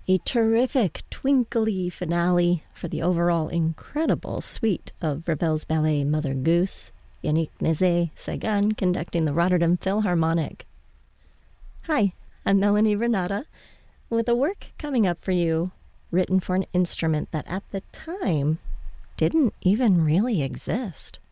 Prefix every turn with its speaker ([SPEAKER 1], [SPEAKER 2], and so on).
[SPEAKER 1] A terrific twinkly finale for the overall incredible suite of Ravel's ballet Mother Goose, Yannick Nézet-Séguin conducting the Rotterdam Philharmonic. Hi, I'm Melanie Renata, with a work coming up for you, written for an instrument that at the time didn't even really exist.